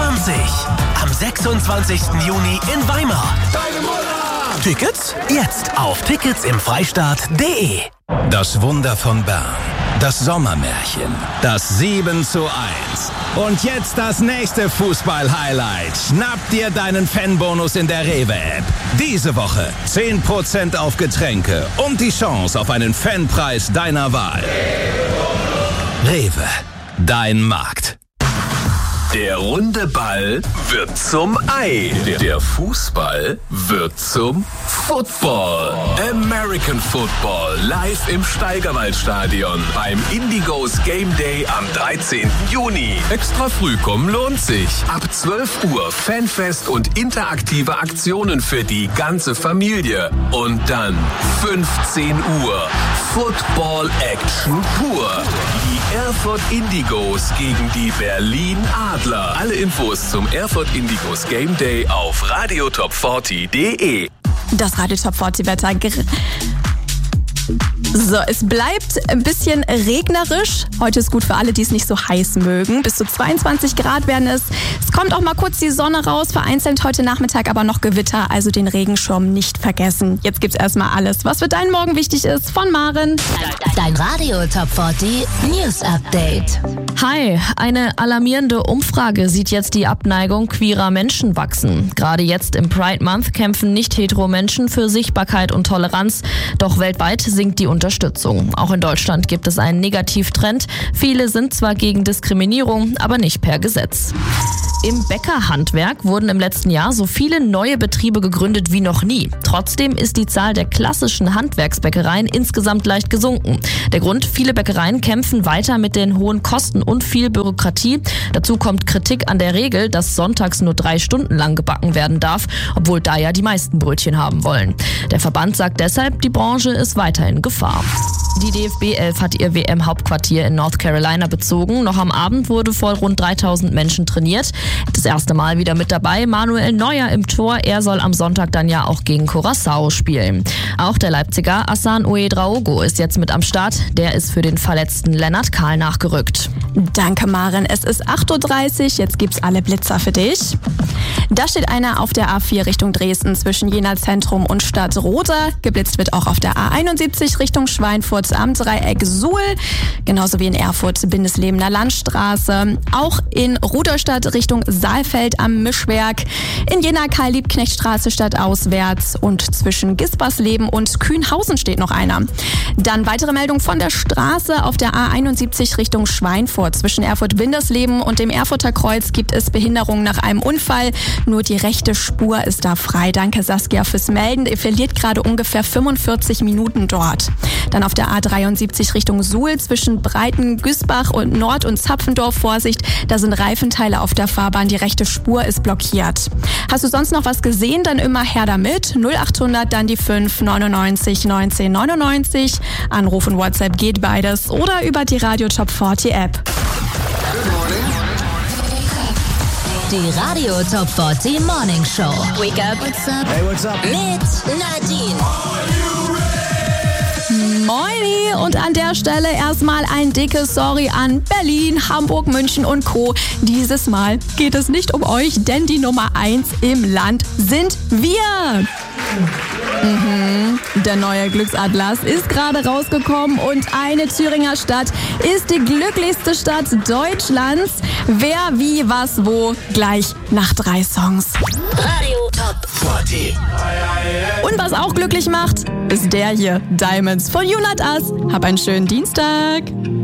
20. Am 26. Juni in Weimar. Tickets jetzt auf ticketsimfreistaat.de. Das Wunder von Bern. Das Sommermärchen. Das 7:1. Und jetzt das nächste Fußball-Highlight. Schnapp dir deinen Fanbonus in der Rewe-App. Diese Woche 10% auf Getränke und die Chance auf einen Fanpreis deiner Wahl. Rewe, dein Markt. Der runde Ball wird zum Ei. Der Fußball wird zum Football. American Football live im Steigerwaldstadion beim Indigos Game Day am 13. Juni. Extra früh kommen lohnt sich. Ab 12 Uhr Fanfest und interaktive Aktionen für die ganze Familie. Und dann 15 Uhr Football Action pur. Die Erfurt Indigos gegen die Berlin Adler. Alle Infos zum Erfurt Indigos Game Day auf radiotop40.de. Das Radio Top 40 Wetter. So, es bleibt ein bisschen regnerisch. Heute ist gut für alle, die es nicht so heiß mögen. Bis zu 22 Grad werden es. Es kommt auch mal kurz die Sonne raus. Vereinzelt heute Nachmittag aber noch Gewitter. Also den Regenschirm nicht vergessen. Jetzt gibt's erstmal alles, was für deinen Morgen wichtig ist. Von Maren. Dein Radio Top 40 News Update. Hi, eine alarmierende Umfrage sieht jetzt die Abneigung queerer Menschen wachsen. Gerade jetzt im Pride Month kämpfen nicht-hetero-Menschen für Sichtbarkeit und Toleranz. Doch weltweit sinkt die Unterstützung. Auch in Deutschland gibt es einen Negativtrend. Viele sind zwar gegen Diskriminierung, aber nicht per Gesetz. Im Bäckerhandwerk wurden im letzten Jahr so viele neue Betriebe gegründet wie noch nie. Trotzdem ist die Zahl der klassischen Handwerksbäckereien insgesamt leicht gesunken. Der Grund: viele Bäckereien kämpfen weiter mit den hohen Kosten und viel Bürokratie. Dazu kommt Kritik an der Regel, dass sonntags nur 3 Stunden lang gebacken werden darf, obwohl da ja die meisten Brötchen haben wollen. Der Verband sagt deshalb, die Branche ist weiter in Gefahr. Die DFB 11 hat ihr WM-Hauptquartier in North Carolina bezogen. Noch am Abend wurde vor rund 3000 Menschen trainiert. Das erste Mal wieder mit dabei Manuel Neuer im Tor. Er soll am Sonntag dann ja auch gegen Curaçao spielen. Auch der Leipziger Hassan Ouedraogo ist jetzt mit am Start. Der ist für den verletzten Lennart Kahl nachgerückt. Danke, Maren. Es ist 8:30 Uhr. Jetzt gibt's alle Blitzer für dich. Da steht einer auf der A4 Richtung Dresden zwischen Jena Zentrum und Stadtroda. Geblitzt wird auch auf der A71 Richtung Schweinfurt am Dreieck Suhl. Genauso wie in Erfurt Bindeslebener Landstraße. Auch in Rudolstadt Richtung Saalfeld am Mischwerk. In Jena Karl-Liebknecht-Straße stadtauswärts. Und zwischen Gispersleben und Kühnhausen steht noch einer. Dann weitere Meldung von der Straße auf der A71 Richtung Schweinfurt. Zwischen Erfurt-Windersleben und dem Erfurter Kreuz gibt es Behinderungen nach einem Unfall. Nur die rechte Spur ist da frei. Danke, Saskia, fürs Melden. Ihr verliert gerade ungefähr 45 Minuten dort. Dann auf der A73 Richtung Suhl zwischen Breiten-Güßbach und Nord- und Zapfendorf. Vorsicht, da sind Reifenteile auf der Fahrbahn. Die rechte Spur ist blockiert. Hast du sonst noch was gesehen? Dann immer her damit. 0800, dann die 5 99 19 99. Anruf und WhatsApp geht beides. Oder über die Radio Top 40 App. Die Radio Top 40 Morning Show. Wake up. What's up? Hey, what's up? Mit Nadine. Moini! Und an der Stelle erstmal ein dickes Sorry an Berlin, Hamburg, München und Co. Dieses Mal geht es nicht um euch, denn die Nummer 1 im Land sind wir. Der neue Glücksatlas ist gerade rausgekommen und eine Thüringer Stadt ist die glücklichste Stadt Deutschlands. Wer, wie, was, wo, gleich nach 3 Songs. Radio Top 40. Und was auch glücklich macht, ist der hier, Diamonds von You Not Us. Hab einen schönen Dienstag.